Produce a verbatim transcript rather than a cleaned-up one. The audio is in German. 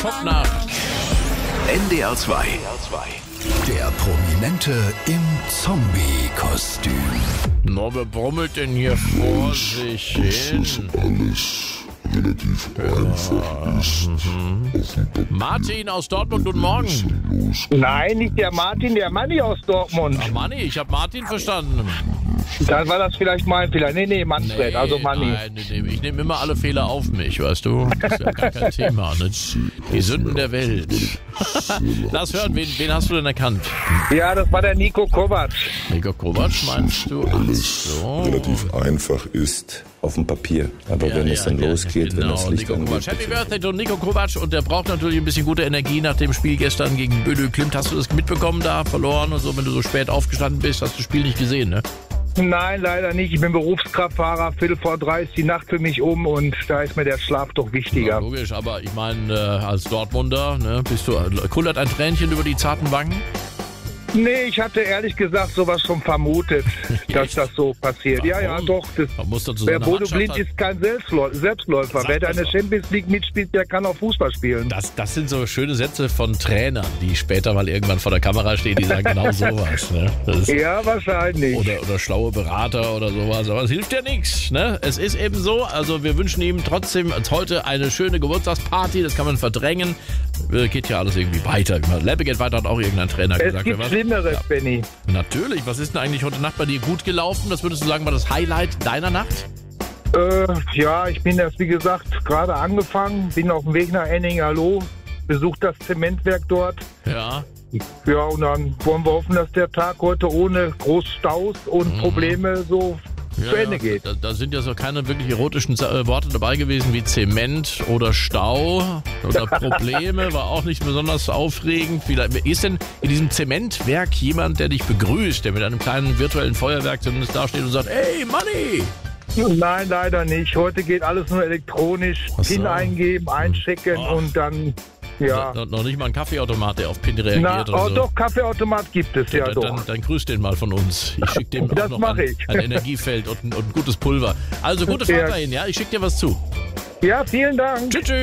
Top-Nacht. N D R zwei. Der Prominente im Zombie-Kostüm. Na, wer brummelt denn hier vor sich hin? Alles relativ einfach ist. Martin aus Dortmund, guten Morgen. Nein, nicht der Martin, der Manni aus Dortmund. Ach, Manni, ich habe Martin verstanden. Dann war das vielleicht mein Fehler. Nee, nee, Manfred, Nee, also Manni. Nein, nee, nee, ich nehme immer alle Fehler auf mich, weißt du? Das ist ja gar kein Thema. Ne? Die Sünden der Welt. Lass hören, wen, wen hast du denn erkannt? Ja, das war der Nico Kovac. Nico Kovac, meinst du? Ach Alles so. relativ einfach ist auf dem Papier. Aber Ja, wenn ja, es dann ja, losgeht, genau, wenn das Licht Nico Kovac. angeht. Happy Birthday to Nico Kovac, und der braucht natürlich ein bisschen gute Energie nach dem Spiel gestern gegen Bödö Klimt. Hast du das mitbekommen, da verloren und so, wenn du so spät aufgestanden bist, hast du das Spiel nicht gesehen, ne? Nein, leider nicht. Ich bin Berufskraftfahrer. Viertel vor drei ist die Nacht für mich um und da ist mir der Schlaf doch Ja, wichtiger. logisch, aber ich meine, äh, als Dortmunder, ne, bist du, kullert ein Tränchen über die zarten Wangen? Nee, ich hatte ehrlich gesagt sowas schon vermutet, dass das so passiert. Ja, ja, Warum? doch. Das, Man muss dazu wer seiner Bodo Mannschaft Blind halt- ist kein Selbstläu- Selbstläufer. Sag Wer da das in der auch. Champions League mitspielt, der kann auch Fußball spielen. Das, das sind so schöne Sätze von Trainern, die später mal irgendwann vor der Kamera stehen, die sagen genau sowas. Ne? Das ist, Ja, wahrscheinlich. oder, oder schlaue Berater oder sowas, aber es hilft ja nichts. Ne? Es ist eben so, also wir wünschen ihm trotzdem als heute eine schöne Geburtstagsparty, das kann man verdrängen. Äh, Geht ja alles irgendwie weiter. Leppe geht weiter, hat auch irgendein Trainer Es gesagt. gibt was? Schlimmeres, Ja. Benny. Natürlich, was ist denn eigentlich heute Nacht bei dir gut gelaufen? Das würdest du sagen, war das Highlight deiner Nacht? Äh, ja, ich bin erst, wie gesagt, gerade angefangen, bin auf dem Weg nach Enning-Hallo, besucht das Zementwerk dort. Ja. Ja, und dann wollen wir hoffen, dass der Tag heute ohne Großstaus und Probleme so Ja, zu Ende ja, geht. Da, da sind ja so keine wirklich erotischen äh, Worte dabei gewesen wie Zement oder Stau oder Probleme, war auch nicht besonders aufregend. Vielleicht, ist denn in diesem Zementwerk jemand, der dich begrüßt, der mit einem kleinen virtuellen Feuerwerk zumindest dasteht und sagt, hey, Manni! Nein, leider nicht. Heute geht alles nur elektronisch. Ach so. PIN eingeben, einchecken Oh. und dann, ja. No, noch nicht mal ein Kaffeeautomat, der auf PIN reagiert Na, oder oh, so. doch, Kaffeeautomat gibt es ja dann, doch. dann, dann grüß den mal von uns. Ich schicke dem Das auch noch mach ein, ich. ein Energiefeld und ein, und ein gutes Pulver. Also gute Fahrt Ja. dahin, ja? Ich schicke dir was zu. Ja, vielen Dank. Tschüss, tschüss.